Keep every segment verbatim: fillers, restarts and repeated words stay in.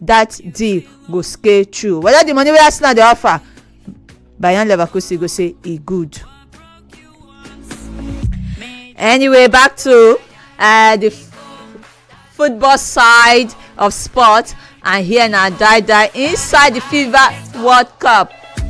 that deal go scale through. Whether the money wey Arsenal dey offer, Bayer Leverkusen go say e good. Anyway, back to uh, the f- football side of sport, and here na die die inside the FIFA World Cup.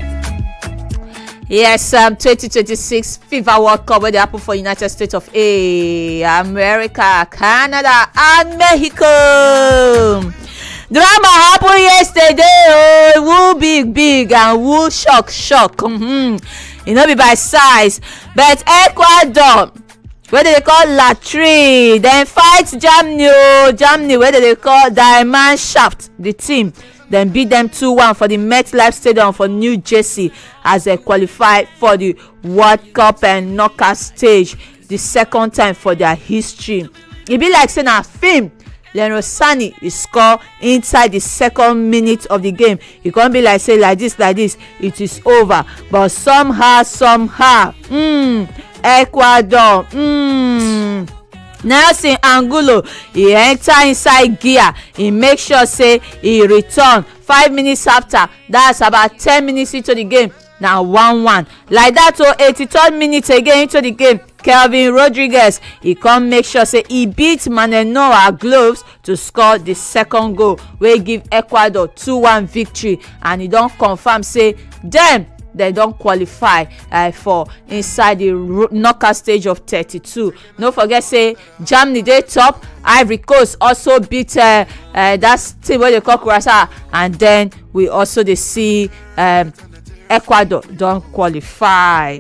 Yes, um, twenty twenty-six FIFA World Cup wey dey happen for United States of A, America, Canada, and Mexico. Drama happen yesterday. Oh, who big big and who shock shock. Mm-hmm. E no be by size, but Ecuador, wey dem dey call Latri, dem fight Germany. Oh, Germany wey dem dey call Diamond Shaft, the team. Dem beat dem two one for the MetLife Stadium for New Jersey as they qualify for the World Cup and knockout stage, the second time for their history. E be like say na film. Leroy Sane e score inside the second minute of the game. E come be like say like this like this it is over, but somehow somehow mm, Ecuador mm, Nelson Angulo e enter inside gear. E make sure say e return five minutes after. That's about ten minutes into the game. Na one one like that. Oh, eighty-third minute again into the game, Kelvin Rodriguez e come make sure say e beat Manuel Neuer gloves to score the second goal wey give Ecuador two one victory, and e don confirm say dem dem don qualify uh, for inside the knockout stage of thirty-two. No forget say Germany dey top. Ivory Coast also beat uh, uh, that team wey dey call Curacao, and then we also dey see um, Ecuador don qualify.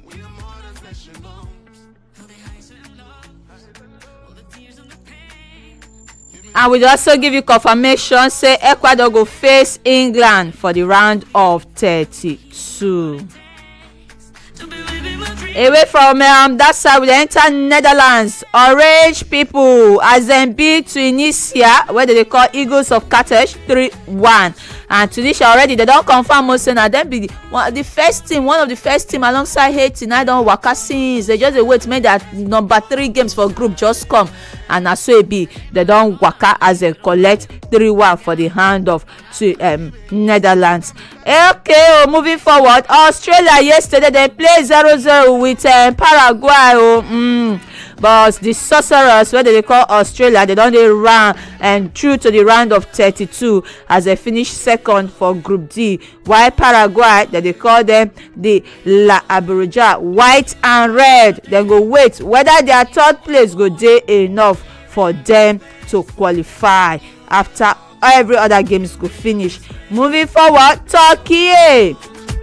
And we also give you confirmation say Ecuador go face England for the round of thirty-two. Away from um, that side, we enter Netherlands. Orange people as dem beat Tunisia, wey dem dey call Eagles of Carthage, three one. And Tunisia already they don confirm say na dem be the, one, the first team, one of the first team alongside Haiti. Now don waka since they just dey wait make that number three games for group just come, and na so e be. They don waka as dem collect three one for the hand of to um, Netherlands. Okay, oh, moving forward, Australia yesterday they play zero zero with um, Paraguay. Oh, mm. But the sorcerers wey they call Australia, they don dey run and through to the round of thirty-two as they finish second for Group D, while Paraguay, that they call them the La Abuja, white and red, dem go wait whether their third place go dey enough for them to qualify after every other games go finish. Moving forward, Turkey,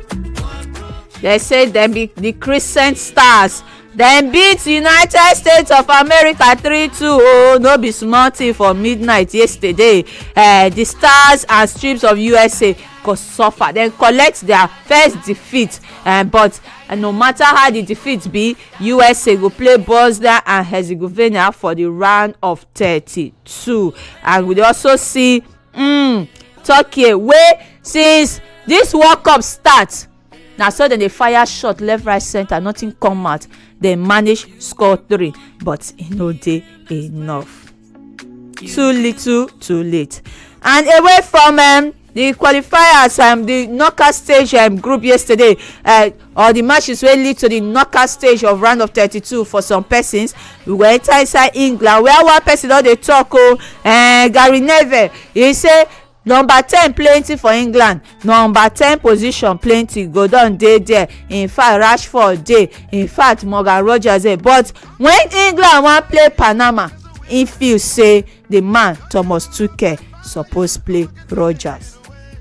they say dem be the Crescent Stars. Dem beat United States of America three two. Oh, no be small thing for midnight yesterday. Uh, the Stars and Stripes of U S A go suffer. Dem collect their first defeat, uh, but uh, no matter how the defeat be, U S A go play Bosnia and Herzegovina for the round of thirty-two. And we also see mm, Turkey wey since this World Cup start, na so dem dey fire shot left right center, nothing come out. They manage score three, but e no dey enough. Too little, too late. And away from um, the qualifiers, um, the knockout stage um, group yesterday, uh, or the matches wey lead to the knockout stage of round of thirty-two for some persons, we go enter inside England where one person don dey talk. Oh, uh, Gary Neville, he say number ten plenty for England, number ten position plenty go don dey there. In fact, Rashford dey, in fact Morgan Rogers dey, but when England wan play Panama, e feel say the man Thomas Tuchel suppose play Rogers.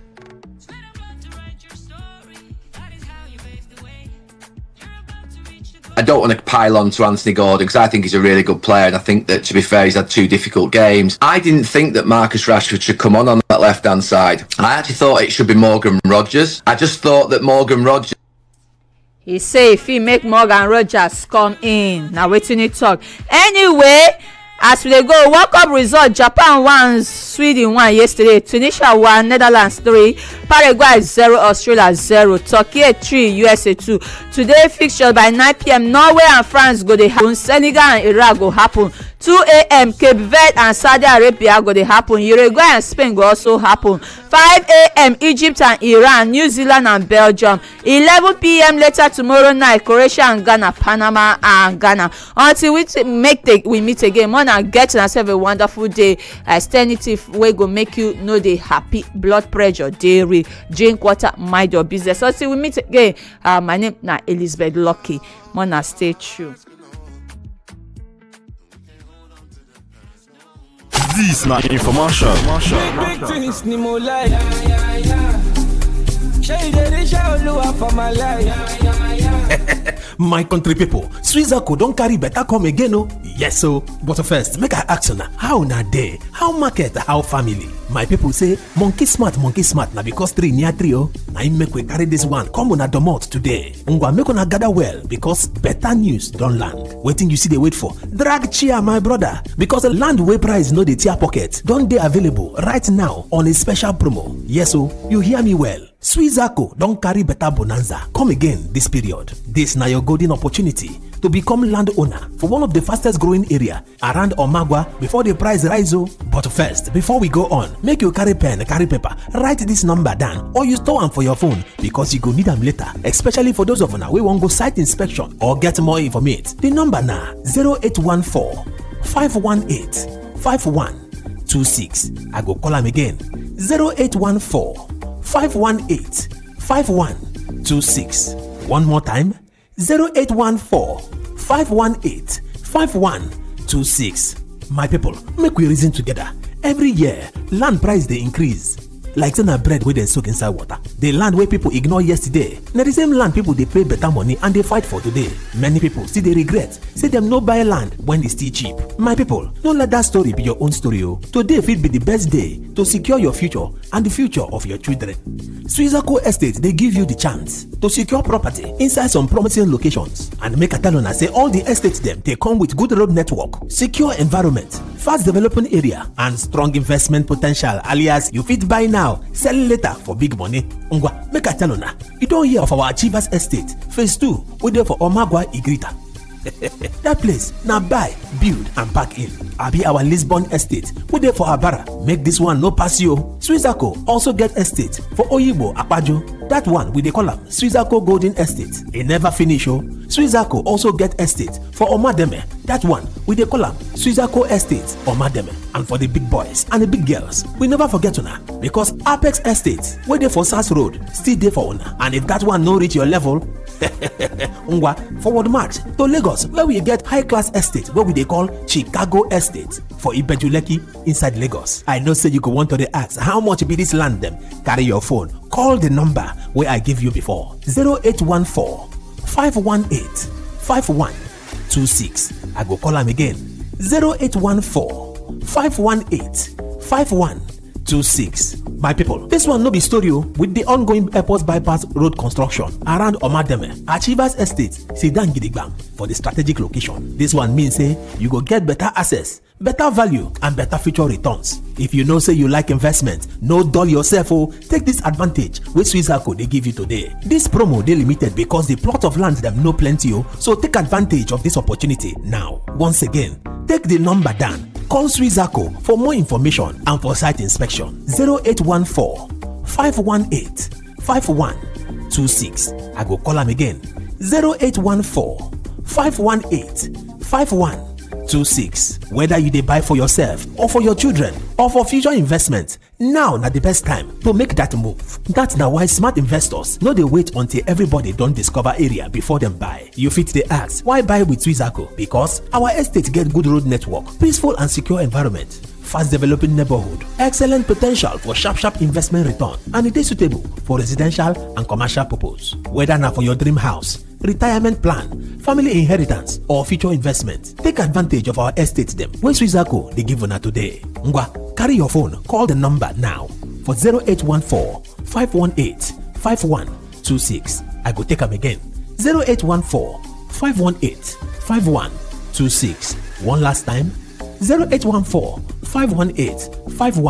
I don't want to pile on to Anthony Gordon because I think he's a really good player, and I think that, to be fair, he's had two difficult games. I didn't think that Marcus Rashford should come on on that left-hand side. I actually thought it should be Morgan Rogers. I just thought that Morgan Rogers... He say if he make Morgan Rogers come in, na wetin he talk. Anyway, as we dey go, World Cup result: Japan one, Sweden one yesterday, Tunisia one, Netherlands three, Paraguay zero, Australia zero, Turkey three, U S A two. Today fixtures by nine p m Norway and France go dey happen, Senegal and Iraq go happen two a.m. Cape Verde and Saudi Arabia go dey happen. Uruguay and Spain go also happen. five a.m. Egypt and Iran, New Zealand and Belgium. eleven p.m. later tomorrow night, Croatia and Ghana, Panama and Ghana. Until we t- make the, we meet again, Mona, get yourself a wonderful day. Extended wey go make you know the happy. Blood pressure, dairy, drink water, mind your business. Until we meet again, uh, my name na Elizabeth Lucky. Mona, stay true. This na information. Big, big things ni mo like. Shey dey dey show Oluwa for my life. My country people, Switzerland don carry better come again o. Yes so, but first make I ask una, how na dey? How market, how family? My people say monkey smart, monkey smart na because three near three o. Na im make we carry this one come una domot today. Ngwa make una gather well because better news don land. Wetin you see dey wait for? Drag chair my brother, because the land wey price no dey tear pocket don dey available right now on a special promo. Yes o, you hear me well. Switzerland don carry better bonanza come again this period. This na your golden opportunity to become landowner for one of the fastest growing area around Omagwa before the price rise o. But first, before we go on, make you carry pen, carry paper, write this number down or you store am for your phone because you go need am later, especially for those of una wey wan go site inspection or get more information. The number na zero eight one four, five one eight, five one two six. I go call am again, zero eight one four, five one eight, five one two six. One more time, zero eight one four, five one eight, five one two six. My people, make we reason together. Every year, land price dey increase. Like say na bread wey dem soak inside water. The land wey people ignore yesterday, na the same land people dey pay better money and dey fight for today. Many people still dey regret say dem no buy land when e still cheap. My people, no let that story be your own story o. Today fit be the best day to secure your future and the future of your children. Switzerland Estate dey give you the chance to secure property inside some promising locations. And make I tell una say all the estates dem dey come with good road network, secure environment, fast developing area and strong investment potential, alias you fit buy now, sell later for big money. Ngwa, make I tell una, you don hear of our Achievers Estate phase two wey dey for Omagwa, Igrita. That place na buy, build and pack in. Abi our Lisbon Estate wey dey for Abara, make this one no pass you. Switzerland also get estate for Oyigbo, Akpajo. That one we dey call am Switzerland Golden Estate. E never finish o. Switzerland also get estate for Omademe. That one we dey call am Switzerland Estate Omademe. And for the big boys and the big girls, we never forget una, because Apex Estate wey dey for Sars Road still dey for una. And if that one no reach your level, ngwa forward march to Lagos, where we get high class estate wey we dey call Chicago Estate for Ibejuleki inside Lagos. I know say you go want to dey ask how much be this land dem. Carry your phone, call the number wey I give you before, zero eight one four, five one eight, five one two six. I go call am again, zero eight one four, five one eight, five one two six. My people, this one no be story o. With the ongoing airport bypass road construction around Omademe, Achievers Estate Sidan Gidigbam for the strategic location. This one means say you go get better access, better value and better future returns. If you know say you like investment, no dull yourself o. Take this advantage wey Switzerland dey give you today. This promo dey limited because the plot of land dem no plenty o. So take advantage of this opportunity now. Once again, take the number down. Call Switzerland for more information and for site inspection. zero eight one four, five one eight, five one two six. I go call am again, zero eight one four, five one eight, five one two six. Whether you dey buy for yourself or for your children or for future investment, now na the best time to make that move. That's na why smart investors no dey wait until everybody don discover area before dem buy. You fit dey ask, why buy with Switzerland? Because our estate get good road network, peaceful and secure environment, fast developing neighborhood, excellent potential for sharp sharp investment return, and it is suitable for residential and commercial purpose. Whether na for your dream house, retirement plan, family inheritance or future investment, take advantage of our estate dem wey Switzerland dey give una today. Ngwa, carry your phone, call the number now for zero eight one four, five one eight, five one two six. I go take am again, zero eight one four, five one eight, five one two six. One last time, zero eight one four, five one eight, five one two six.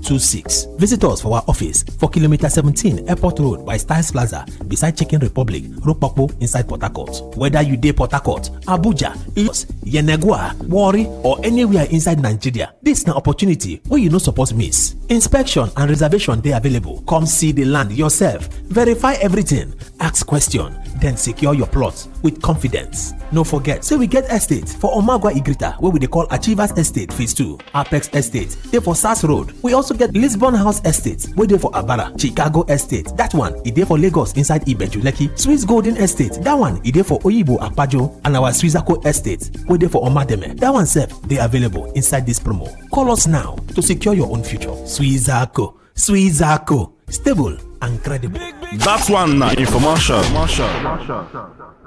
two six. Visit us for our office for kilometer seventeen Airport Road by Styles Plaza beside Chicken Republic, Ropopo inside Port Harcourt. Whether you dey Port Harcourt, Abuja, Lagos, Yenagoa, Warri or anywhere inside Nigeria, this na opportunity wey you no suppose miss. Inspection and reservation dey available. Come see the land yourself, verify everything, ask question, then secure your plot with confidence. No forget, say we get estate for Omagwa Igrita wey we dey call Achievers Estate Phase two, Apex Estate dey for Sars Road. We also get Lisbon House Estate wey dey for Abara, Chicago Estate, that one e dey for Lagos inside Ibeju-Lekki, Swiss Golden Estate, that one e dey for Oyibo Akpajo, and our Swissako Estate wey dey for Omademe, that one sef dey available inside this promo. Call us now to secure your own future. Swissako, Swissako, stable and credible. That one na infomarshal.